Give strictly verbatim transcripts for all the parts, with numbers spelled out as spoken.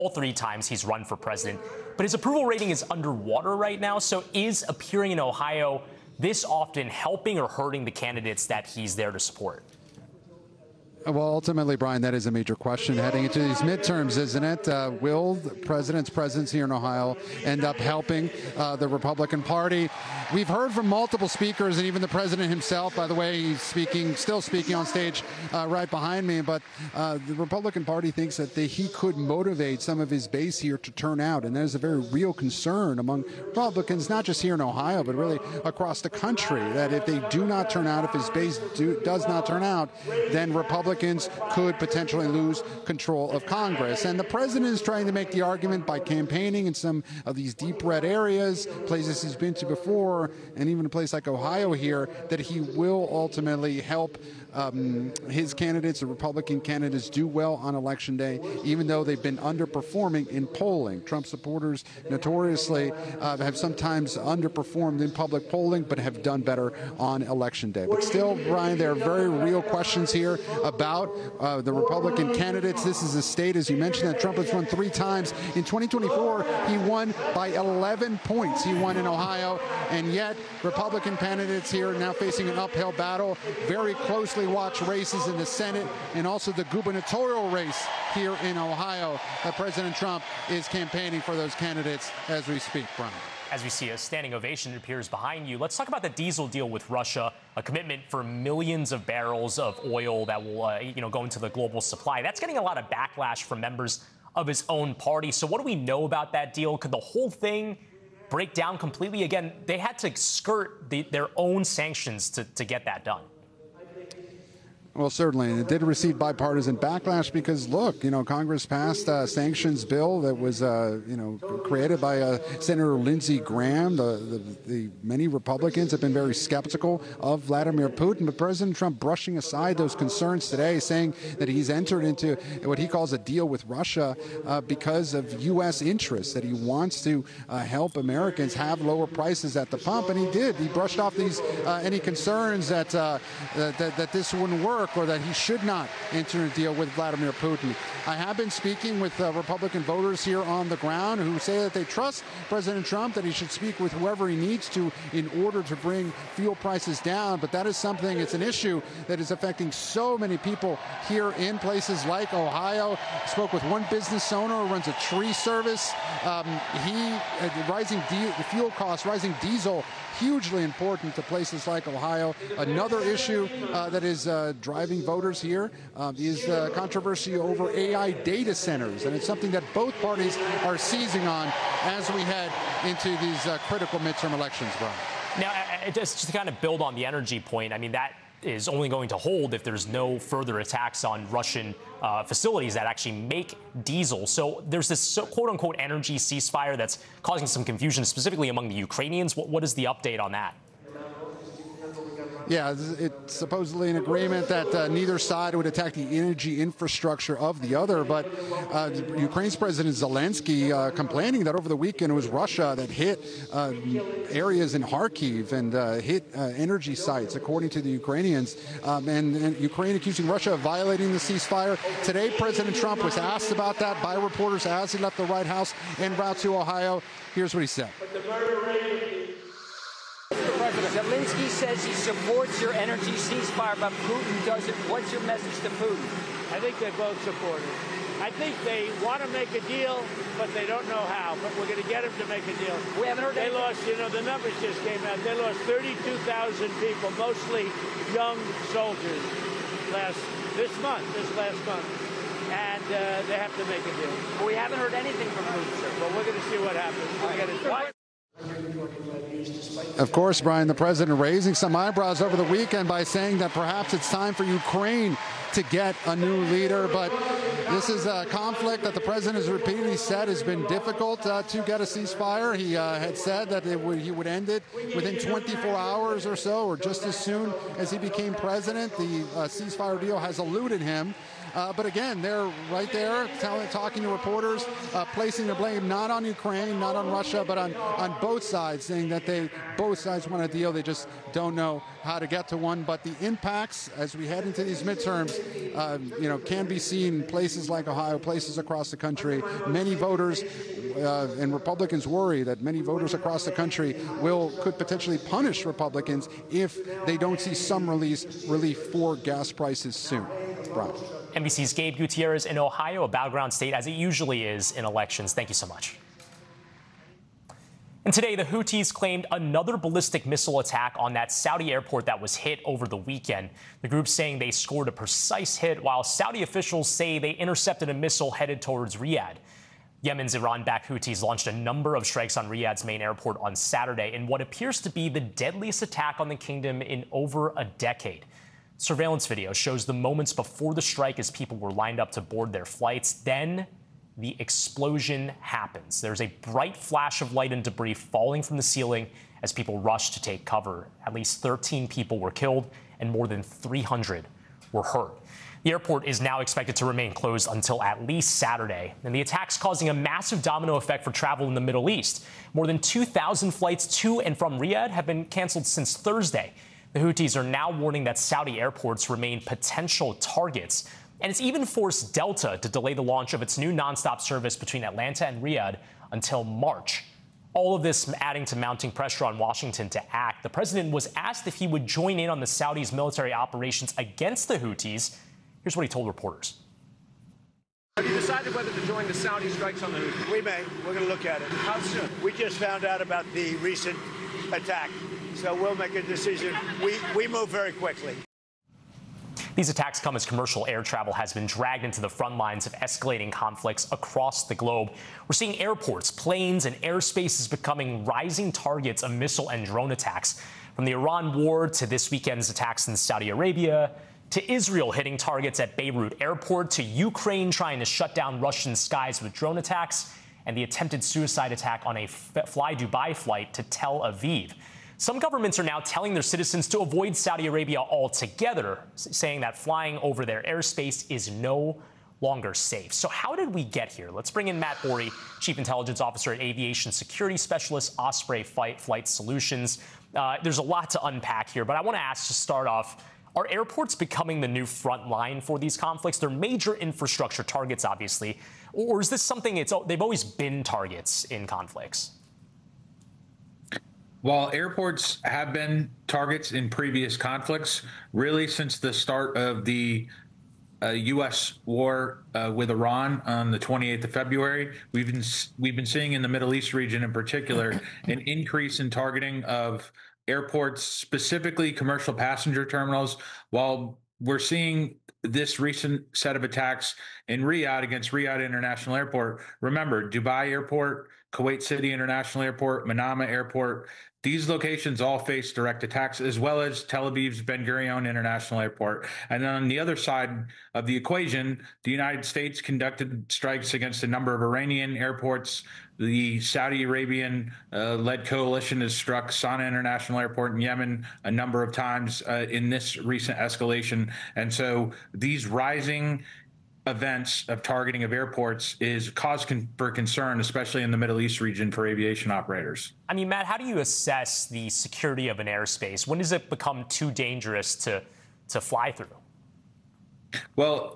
all three times he's run for president. But his approval rating is underwater right now. So is appearing in Ohio this often helping or hurting the candidates that he's there to support? Well, ultimately, Brian, that is a major question heading into these midterms, isn't it? Uh, will the president's presence here in Ohio end up helping uh, the Republican Party? We've heard from multiple speakers, and even the president himself, by the way, he's speaking, still speaking on stage uh, right behind me. But uh, the Republican Party thinks that they, he could motivate some of his base here to turn out, and that is a very real concern among Republicans, not just here in Ohio, but really across the country. That if they do not turn out, if his base do, does not turn out, then Republicans could potentially lose control of Congress. And the president is trying to make the argument by campaigning in some of these deep red areas, places he's been to before, and even a place like Ohio here, that he will ultimately help um, his candidates, the Republican candidates, do well on Election Day, even though they've been underperforming in polling. Trump supporters notoriously uh, have sometimes underperformed in public polling, but have done better on Election Day. But still, Brian, there are very real questions here about uh, the Republican candidates. This is a state, as you mentioned, that Trump has won three times. In twenty twenty-four, he won by eleven points. He won in Ohio, and yet Republican candidates here are now facing an uphill battle. Very closely watched races in the Senate and also the gubernatorial race here in Ohio. Uh, President Trump is campaigning for those candidates as we speak, Brian. As we see a standing ovation, it appears behind you. Let's talk about the diesel deal with Russia, a commitment for millions of barrels of oil that will, uh, you know, go into the global supply. That's getting a lot of backlash from members of his own party. So what do we know about that deal? Could the whole thing break down completely? Again, they had to skirt the, their own sanctions to, to get that done. Well, certainly, and it did receive bipartisan backlash because, look, you know, Congress passed a sanctions bill that was, uh, you know, created by uh, Senator Lindsey Graham. The, the, the many Republicans have been very skeptical of Vladimir Putin, but President Trump brushing aside those concerns today, saying that he's entered into what he calls a deal with Russia uh, because of U S interests, that he wants to uh, help Americans have lower prices at the pump, and he did. He brushed off these uh, any concerns that, uh, that that this wouldn't work, or that he should not enter a deal with Vladimir Putin. I have been speaking with uh, Republican voters here on the ground who say that they trust President Trump, that he should speak with whoever he needs to in order to bring fuel prices down. But that is something, it's an issue that is affecting so many people here in places like Ohio. I spoke with one business owner who runs a tree service. Um, he, uh, rising fuel costs, rising diesel, hugely important to places like Ohio. Another issue uh, that is uh, driving voters here uh, is uh, controversy over A I data centers, and it's something that both parties are seizing on as we head into these uh, critical midterm elections, Brian. Now, just to kind of build on the energy point, I mean, that is only going to hold if there's no further attacks on Russian uh, facilities that actually make diesel. So there's this quote-unquote energy ceasefire that's causing some confusion, specifically among the Ukrainians. What, what is the update on that? Yeah, it's supposedly an agreement that uh, neither side would attack the energy infrastructure of the other. But uh, Ukraine's President Zelensky uh, complaining that over the weekend it was Russia that hit uh, areas in Kharkiv and uh, hit uh, energy sites, according to the Ukrainians. Um, and, and Ukraine accusing Russia of violating the ceasefire. Today, President Trump was asked about that by reporters as he left the White House en route to Ohio. Here's what he said. Zelensky says he supports your energy ceasefire, but Putin doesn't. What's your message to Putin? I think they both support it. I think they want to make a deal, but they don't know how. But we're going to get them to make a deal. We haven't heard They anything. lost, you know, the numbers just came out. They lost thirty-two thousand people, mostly young soldiers, last this month, this last month. And uh, they have to make a deal. But we haven't heard anything from Putin, sir. But we're going to see what happens. We'll get it done. Of course, Brian, the president raising some eyebrows over the weekend by saying that perhaps it's time for Ukraine to get a new leader. But this is a conflict that the president has repeatedly said has been difficult uh, to get a ceasefire. He uh, had said that it would, he would end it within twenty-four hours or so, or just as soon as he became president. The uh, ceasefire deal has eluded him. Uh, but again, they're right there telling, talking to reporters, uh, placing the blame not on Ukraine, not on Russia, but on, on both sides, saying that they both sides want a deal. They just don't know how to get to one. But the impacts as we head into these midterms, uh, you know, can be seen in places like Ohio, places across the country. Many voters uh, and Republicans worry that many voters across the country will could potentially punish Republicans if they don't see some release, relief for gas prices soon. Brian. N B C's Gabe Gutierrez in Ohio, a battleground state as it usually is in elections. Thank you so much. And today, the Houthis claimed another ballistic missile attack on that Saudi airport that was hit over the weekend. The group saying they scored a precise hit, while Saudi officials say they intercepted a missile headed towards Riyadh. Yemen's Iran-backed Houthis launched a number of strikes on Riyadh's main airport on Saturday in what appears to be the deadliest attack on the kingdom in over a decade. Surveillance video shows the moments before the strike as people were lined up to board their flights. Then the explosion happens. There's a bright flash of light and debris falling from the ceiling as people rush to take cover. At least thirteen people were killed and more than three hundred were hurt. The airport is now expected to remain closed until at least Saturday, and the attack's causing a massive domino effect for travel in the Middle East. More than two thousand flights to and from Riyadh have been canceled since Thursday. The Houthis are now warning that Saudi airports remain potential targets, and it's even forced Delta to delay the launch of its new nonstop service between Atlanta and Riyadh until March. All of this adding to mounting pressure on Washington to act. The president was asked if he would join in on the Saudis' military operations against the Houthis. Here's what he told reporters. Have you decided whether to join the Saudi strikes on the Houthis? We may. We're going to look at it. How soon? We just found out about the recent attack, so we'll make a decision. We, we move very quickly. These attacks come as commercial air travel has been dragged into the front lines of escalating conflicts across the globe. We're seeing airports, planes, and airspaces becoming rising targets of missile and drone attacks. From the Iran war to this weekend's attacks in Saudi Arabia, to Israel hitting targets at Beirut Airport, to Ukraine trying to shut down Russian skies with drone attacks, and the attempted suicide attack on a Fly Dubai flight to Tel Aviv. Some governments are now telling their citizens to avoid Saudi Arabia altogether, saying that flying over their airspace is no longer safe. So how did we get here? Let's bring in Matt Borey, Chief Intelligence Officer at Aviation Security Specialist, Osprey Flight, Flight Solutions. Uh, there's a lot to unpack here, but I want to ask to start off, are airports becoming the new front line for these conflicts? They're major infrastructure targets, obviously. Or is this something it's, they've always been targets in conflicts? While airports have been targets in previous conflicts, really since the start of the uh, U S war uh, with Iran on the twenty-eighth of February, we've been we've been seeing in the Middle East region in particular an increase in targeting of airports, specifically commercial passenger terminals. While we're seeing this recent set of attacks in Riyadh against Riyadh International Airport, remember Dubai Airport, Kuwait City International Airport, Manama Airport, these locations all face direct attacks, as well as Tel Aviv's Ben Gurion International Airport. And then on the other side of the equation, the United States conducted strikes against a number of Iranian airports. The Saudi Arabian-led uh, coalition has struck Sana'a International Airport in Yemen a number of times uh, in this recent escalation. And so these rising events of targeting of airports is cause con- for concern, especially in the Middle East region for aviation operators. I mean, Matt, how do you assess the security of an airspace? When does it become too dangerous to, to fly through? Well,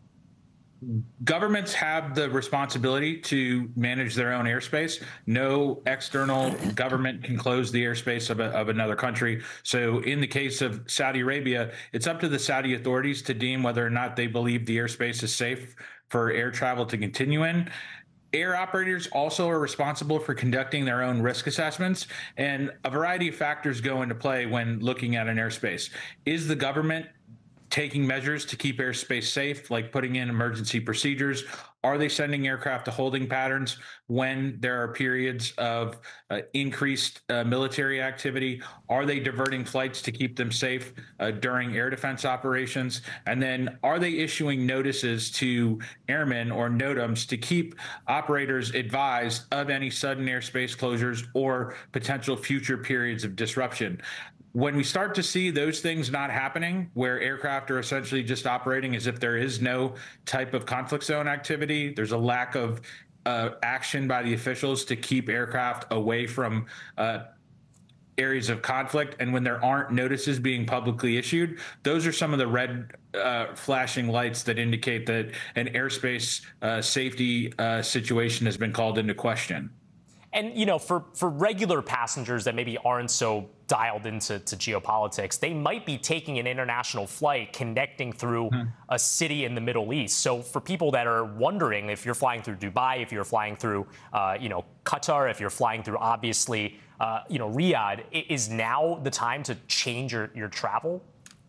governments have the responsibility to manage their own airspace. No external government can close the airspace of, a, of another country. So in the case of Saudi Arabia, it's up to the Saudi authorities to deem whether or not they believe the airspace is safe for air travel to continue in. Air operators also are responsible for conducting their own risk assessments, and a variety of factors go into play when looking at an airspace. Is the government taking measures to keep airspace safe, like putting in emergency procedures? Are they sending aircraft to holding patterns when there are periods of uh, increased uh, military activity? Are they diverting flights to keep them safe uh, during air defense operations? And then are they issuing notices to airmen or NOTAMs to keep operators advised of any sudden airspace closures or potential future periods of disruption? when we start to see those things not happening, where aircraft are essentially just operating as if there is no type of conflict zone activity, there's a lack of uh, action by the officials to keep aircraft away from uh, areas of conflict, and when there aren't notices being publicly issued, those are some of the red uh, flashing lights that indicate that an airspace uh, safety uh, situation has been called into question. And, you know, for, for regular passengers that maybe aren't so dialed into to geopolitics, they might be taking an international flight connecting through hmm. a city in the Middle East. So for people that are wondering if you're flying through Dubai, if you're flying through, uh, you know, Qatar, if you're flying through, obviously, uh, you know, Riyadh, is now the time to change your, your travel?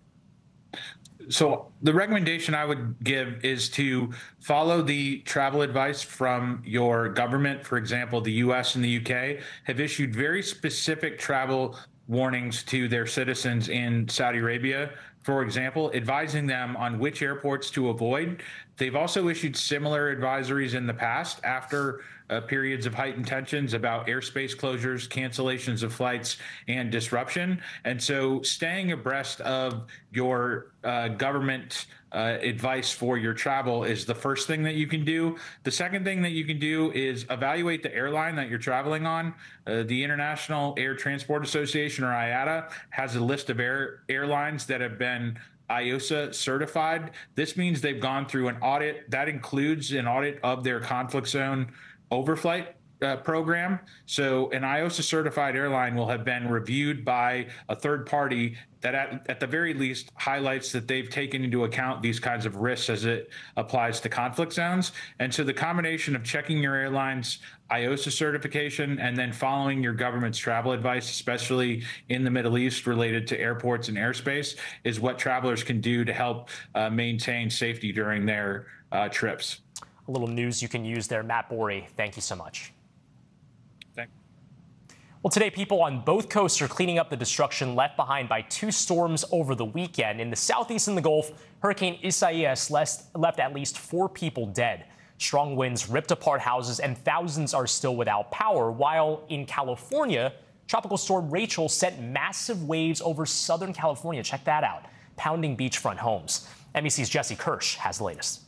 So the recommendation I would give is to follow the travel advice from your government. For example, the U S and the U K have issued very specific travel warnings to their citizens in Saudi Arabia, for example, advising them on which airports to avoid. They've also issued similar advisories in the past after uh, periods of heightened tensions about airspace closures, cancellations of flights, and disruption. And so staying abreast of your uh, government uh, advice for your travel is the first thing that you can do. The second thing that you can do is evaluate the airline that you're traveling on. Uh, the International Air Transport Association, or I A T A, has a list of air airlines that have been I O S A certified. This means they've gone through an audit. That includes an audit of their conflict zone overflight uh, program. So an I O S A certified airline will have been reviewed by a third party that at, at the very least highlights that they've taken into account these kinds of risks as it applies to conflict zones. And so the combination of checking your airline's I O S A certification and then following your government's travel advice, especially in the Middle East related to airports and airspace, is what travelers can do to help uh, maintain safety during their uh, trips. A little news you can use there. Matt Borey, thank you so much. Thank Well, today, people on both coasts are cleaning up the destruction left behind by two storms over the weekend. In the southeast and the Gulf, Hurricane Isaias left at least four people dead. Strong winds ripped apart houses and thousands are still without power, while in California, Tropical Storm Rachel sent massive waves over Southern California. Check that out, pounding beachfront homes. N B C's Jesse Kirsch has the latest.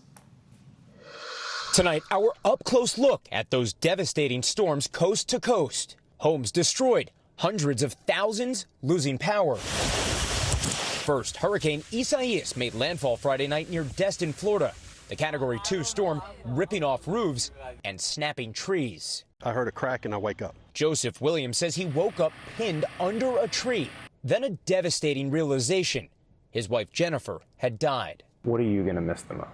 Tonight, our up-close look at those devastating storms coast to coast. Homes destroyed, hundreds of thousands losing power. First, Hurricane Isaias made landfall Friday night near Destin, Florida. The Category two storm ripping off roofs and snapping trees. I heard a crack and I wake up. Joseph Williams says he woke up pinned under a tree. Then a devastating realization. His wife Jennifer had died. What are you going to miss the most?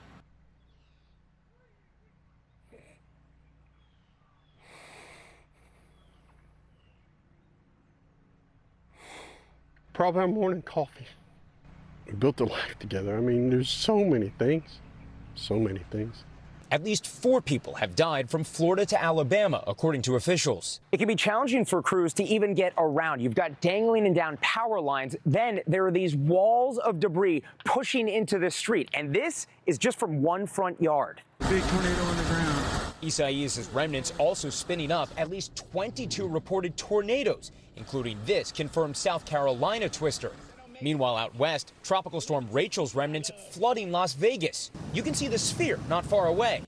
Probably our morning coffee. We built a life together. I mean, there's so many things, so many things. At least four people have died from Florida to Alabama, according to officials. It can be challenging for crews to even get around. You've got dangling and down power lines. Then there are these walls of debris pushing into the street. And this is just from one front yard. Big tornado on the ground. Isaias' remnants also spinning up at least twenty-two reported tornadoes, including this confirmed South Carolina twister. Meanwhile, out west, Tropical Storm Rachel's remnants flooding Las Vegas. You can see the sphere not far away.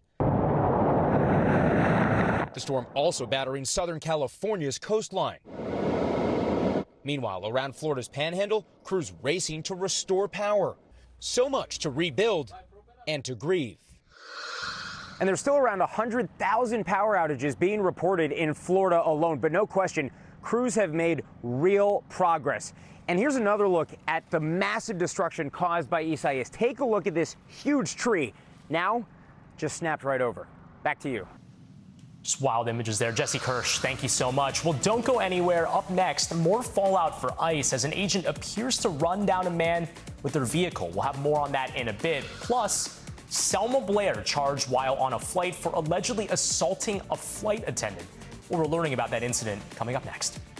The storm also battering Southern California's coastline. Meanwhile, around Florida's panhandle, crews racing to restore power. So much to rebuild and to grieve. And there's still around one hundred thousand power outages being reported in Florida alone. But no question, crews have made real progress. And here's another look at the massive destruction caused by Isaias. Take a look at this huge tree. Now, just snapped right over. Back to you. Just wild images there. Jesse Kirsch, thank you so much. Well, don't go anywhere. Up next, more fallout for ICE as an agent appears to run down a man with their vehicle. We'll have more on that in a bit. Plus, Selma Blair charged while on a flight for allegedly assaulting a flight attendant. Well, we're learning about that incident coming up next.